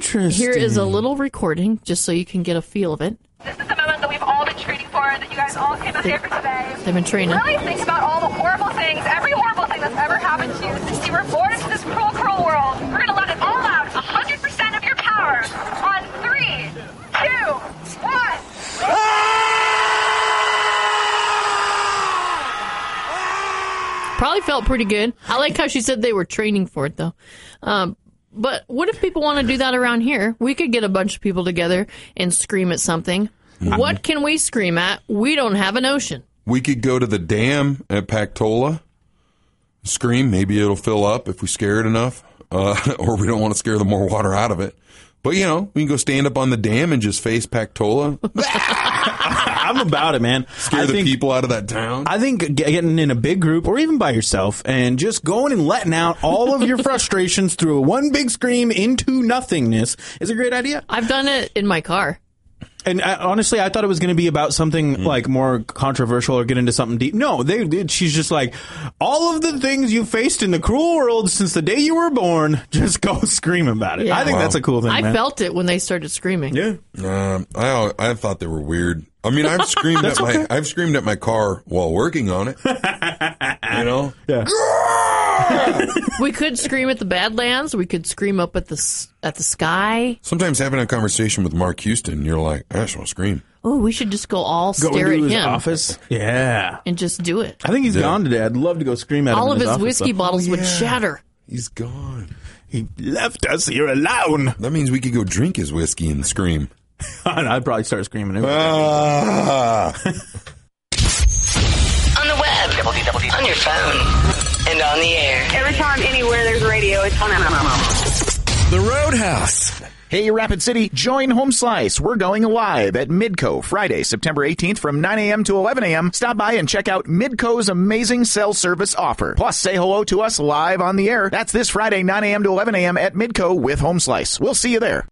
Interesting. Here is a little recording, just so you can get a feel of it. This is the moment that we've all been training for, that you guys all came out here for today. They've been training. Really think about all the horrible things, every horrible thing that's ever happened to you since you were born into this cruel, cruel world. We're going to let it all out, 100% of your power, on 3, 2, 1. Probably felt pretty good. I like how she said they were training for it, though. But what if people want to do that around here? We could get a bunch of people together and scream at something. What can we scream at? We don't have an ocean. We could go to the dam at Pactola, scream. Maybe it'll fill up if we scare it enough, or we don't want to scare the more water out of it. But, we can go stand up on the dam and just face Pactola. I'm about it, man. Scare the people out of that town. I think getting in a big group or even by yourself and just going and letting out all of your frustrations through one big scream into nothingness is a great idea. I've done it in my car. And honestly, I thought it was going to be about something like more controversial or get into something deep. No, she's just like, all of the things you faced in the cruel world since the day you were born, just go scream about it. Yeah. I think that's a cool thing, man. I felt it when they started screaming. Yeah. I thought they were weird. I mean, I've screamed I've screamed at my car while working on it. Yeah. We could scream at the Badlands. We could scream up at the sky. Sometimes having a conversation with Mark Houston, you're like, I just want to scream. Oh, we should just go stare at his him. Office. Yeah. And just do it. I think he's gone today. I'd love to go scream at him. All of his office, whiskey bottles would shatter. He's gone. He left us here alone. That means we could go drink his whiskey and scream. I'd probably start screaming. On the web, on your phone, and on the air. Every time, anywhere there's radio, it's on. The Roadhouse. Hey, Rapid City, join Home Slice. We're going live at Midco Friday, September 18th from 9 a.m. to 11 a.m. Stop by and check out Midco's amazing cell service offer. Plus, say hello to us live on the air. That's this Friday, 9 a.m. to 11 a.m. at Midco with Home Slice. We'll see you there.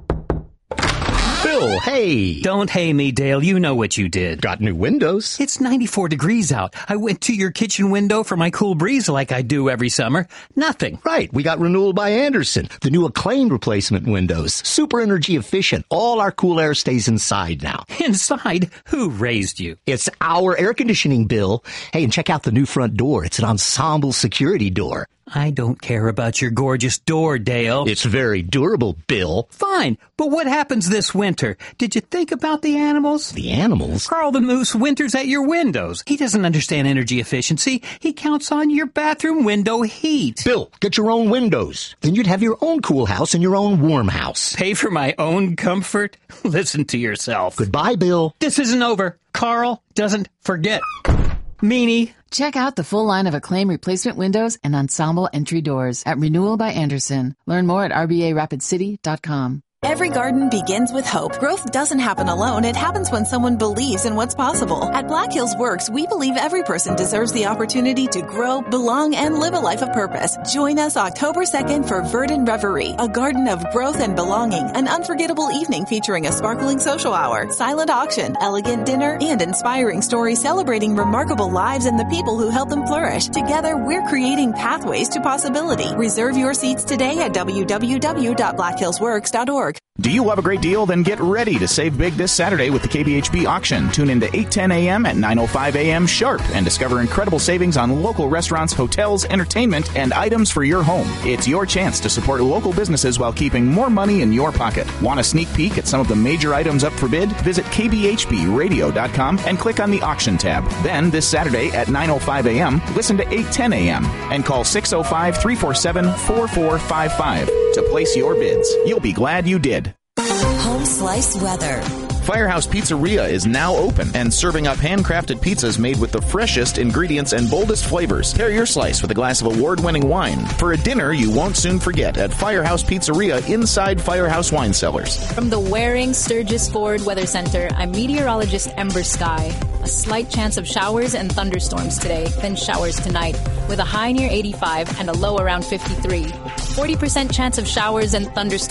Bill, hey. Don't hey me, Dale. You know what you did. Got new windows. It's 94 degrees out. I went to your kitchen window for my cool breeze like I do every summer. Nothing. Right. We got Renewal by Anderson. The new acclaimed replacement windows. Super energy efficient. All our cool air stays inside now. Inside? Who raised you? It's our air conditioning, Bill. Hey, and check out the new front door. It's an ensemble security door. I don't care about your gorgeous door, Dale. It's very durable, Bill. Fine, but what happens this winter? Did you think about the animals? The animals? Carl the Moose winters at your windows. He doesn't understand energy efficiency. He counts on your bathroom window heat. Bill, get your own windows. Then you'd have your own cool house and your own warm house. Pay for my own comfort? Listen to yourself. Goodbye, Bill. This isn't over. Carl doesn't forget. Meanie. Check out the full line of acclaimed replacement windows and ensemble entry doors at Renewal by Anderson. Learn more at rbarapidcity.com. Every garden begins with hope. Growth doesn't happen alone. It happens when someone believes in what's possible. At Black Hills Works, we believe every person deserves the opportunity to grow, belong, and live a life of purpose. Join us October 2nd for Verdant Reverie, a garden of growth and belonging, an unforgettable evening featuring a sparkling social hour, silent auction, elegant dinner, and inspiring stories celebrating remarkable lives and the people who help them flourish. Together, we're creating pathways to possibility. Reserve your seats today at www.blackhillsworks.org. Do you love a great deal? Then get ready to save big this Saturday with the KBHB auction. Tune in to 8:10 a.m. at 9:05 a.m. sharp and discover incredible savings on local restaurants, hotels, entertainment, and items for your home. It's your chance to support local businesses while keeping more money in your pocket. Want a sneak peek at some of the major items up for bid? Visit kbhbradio.com and click on the auction tab. Then, this Saturday at 9:05 a.m., listen to 8:10 a.m. and call 605-347-4455 to place your bids. You'll be glad you did. Home Slice weather. Firehouse Pizzeria is now open and serving up handcrafted pizzas made with the freshest ingredients and boldest flavors. Pair your slice with a glass of award-winning wine for a dinner you won't soon forget at Firehouse Pizzeria inside Firehouse Wine Cellars. From the Waring Sturgis Forward Weather Center, I'm meteorologist Ember Sky. A slight chance of showers and thunderstorms today, then showers tonight, with a high near 85 and a low around 53. 40% chance of showers and thunderstorms